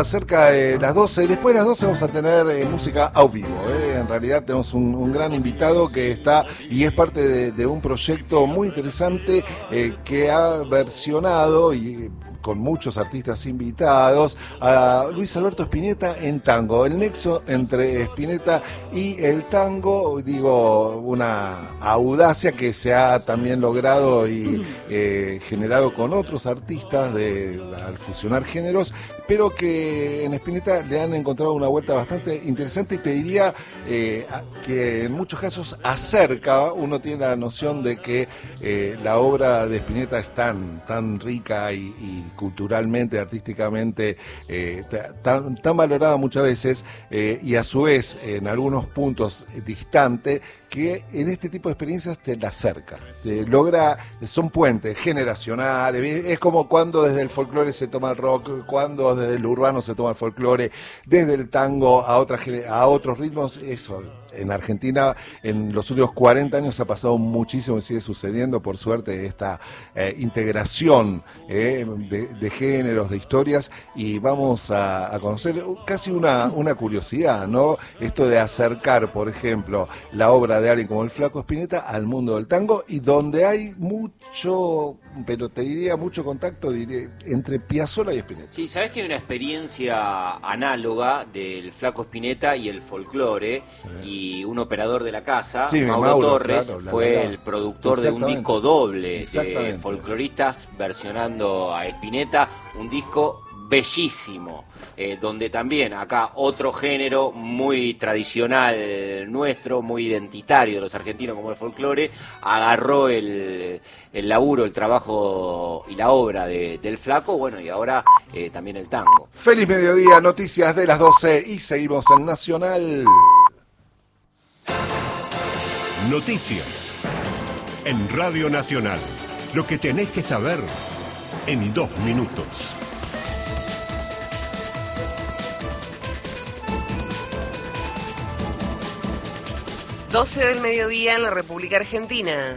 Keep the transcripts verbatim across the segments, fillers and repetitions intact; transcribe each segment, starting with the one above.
ya cerca de las doce. Después de las doce vamos a tener eh, música a vivo. Eh. En realidad tenemos un, un gran invitado que está y es parte de, de un proyecto muy interesante eh, que ha versionado y con muchos artistas invitados, a Luis Alberto Spinetta en tango. El nexo entre Spinetta y el tango, digo, una audacia que se ha también logrado y eh, generado con otros artistas de, al fusionar géneros, pero que en Spinetta le han encontrado una vuelta bastante interesante y te diría eh, que en muchos casos acerca, uno tiene la noción de que eh, la obra de Spinetta es tan, tan rica y, y culturalmente, artísticamente, eh, tan, tan valorada muchas veces eh, y a su vez en algunos puntos distante, que en este tipo de experiencias te la acerca, te logra, son puentes generacionales, es como cuando desde el folclore se toma el rock, cuando desde el urbano se toma el folclore, desde el tango a, otra, a otros ritmos, eso. En Argentina en los últimos cuarenta años ha pasado muchísimo y sigue sucediendo, por suerte, esta eh, integración eh, de, de géneros, de historias, y vamos a, a conocer casi una, una curiosidad, ¿no? Esto de acercar, por ejemplo, la obra de alguien como el Flaco Spinetta al mundo del tango, y donde hay mucho, pero te diría mucho contacto diré, entre Piazzolla y Spinetta. Sí, sabes que hay una experiencia análoga del Flaco Spinetta y el folclore, sí. Y un operador de la casa, sí, Mauro, Mauro Torres, claro, la, fue la, la. el productor de un disco doble de folcloristas versionando a Spinetta, un disco bellísimo, eh, donde también acá otro género muy tradicional nuestro, muy identitario de los argentinos como el folclore, agarró el, el laburo, el trabajo y la obra de, del Flaco, bueno, y ahora eh, también el tango. Feliz mediodía, noticias de las doce y seguimos en Nacional. Noticias en Radio Nacional. Lo que tenés que saber en dos minutos. doce del mediodía en la República Argentina.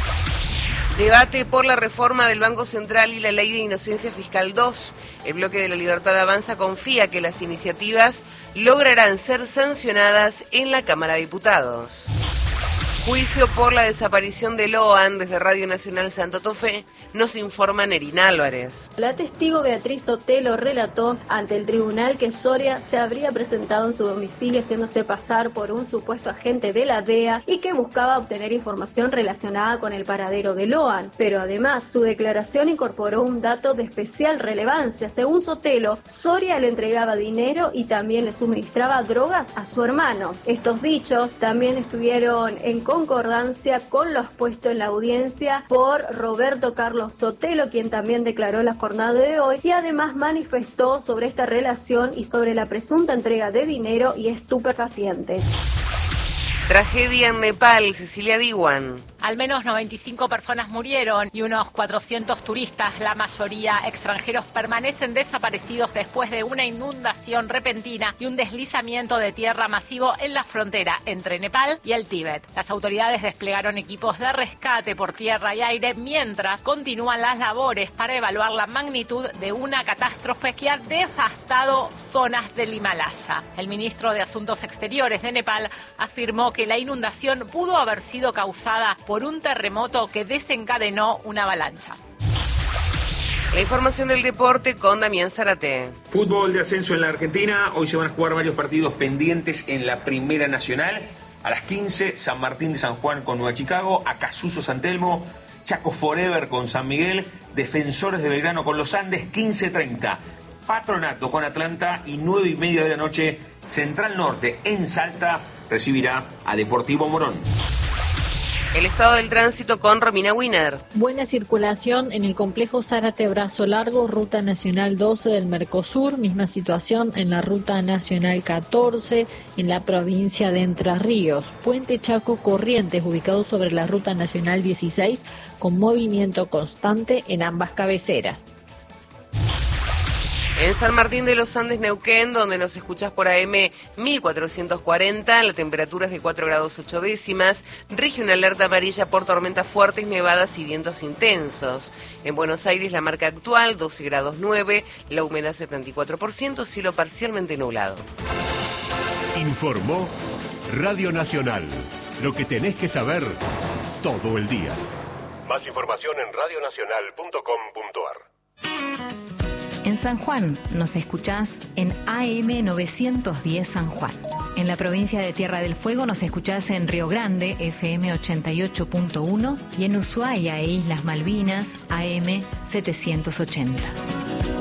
Debate por la reforma del Banco Central y la Ley de Inocencia Fiscal dos. El Bloque de la Libertad Avanza confía que las iniciativas lograrán ser sancionadas en la Cámara de Diputados. Juicio por la desaparición de Loan. Desde Radio Nacional Santo Tofé nos informa Nerina Álvarez. La testigo Beatriz Sotelo relató ante el tribunal que Soria se habría presentado en su domicilio haciéndose pasar por un supuesto agente de la D E A y que buscaba obtener información relacionada con el paradero de Loan. Pero además, su declaración incorporó un dato de especial relevancia. Según Sotelo, Soria le entregaba dinero y también le suministraba drogas a su hermano. Estos dichos también estuvieron en concordancia con lo expuesto en la audiencia por Roberto Carlos Sotelo, quien también declaró la jornada de hoy y además manifestó sobre esta relación y sobre la presunta entrega de dinero y estupefacientes. Tragedia en Nepal, Cecilia Diwan. Al menos noventa y cinco personas murieron y unos cuatrocientos turistas, la mayoría extranjeros, permanecen desaparecidos después de una inundación repentina y un deslizamiento de tierra masivo en la frontera entre Nepal y el Tíbet. Las autoridades desplegaron equipos de rescate por tierra y aire mientras continúan las labores para evaluar la magnitud de una catástrofe que ha devastado zonas del Himalaya. El ministro de Asuntos Exteriores de Nepal afirmó que la inundación pudo haber sido causada por un terremoto que desencadenó una avalancha. La información del deporte con Damián Zárate. Fútbol de ascenso en la Argentina. Hoy se van a jugar varios partidos pendientes en la Primera Nacional. A las quince, San Martín de San Juan con Nueva Chicago, Acasuso San Telmo, Chaco Forever con San Miguel, Defensores de Belgrano con Los Andes, quince treinta. Patronato con Atlanta y nueve y media de la noche, Central Norte en Salta recibirá a Deportivo Morón. El estado del tránsito con Romina Wiener. Buena circulación en el complejo Zárate Brazo Largo, Ruta Nacional doce del Mercosur, misma situación en la Ruta Nacional catorce en la provincia de Entre Ríos. Puente Chaco Corrientes, ubicado sobre la Ruta Nacional dieciséis, con movimiento constante en ambas cabeceras. En San Martín de los Andes, Neuquén, donde nos escuchás por A M mil cuatrocientos cuarenta, la temperatura es de cuatro grados ocho décimas, rige una alerta amarilla por tormentas fuertes, nevadas y vientos intensos. En Buenos Aires, la marca actual, doce grados nueve, la humedad setenta y cuatro por ciento, cielo parcialmente nublado. Informó Radio Nacional, lo que tenés que saber todo el día. Más información en radio nacional punto com punto a r. En San Juan nos escuchás en A M novecientos diez San Juan. En la provincia de Tierra del Fuego nos escuchás en Río Grande, F M ochenta y ocho punto uno, y en Ushuaia e Islas Malvinas, A M setecientos ochenta.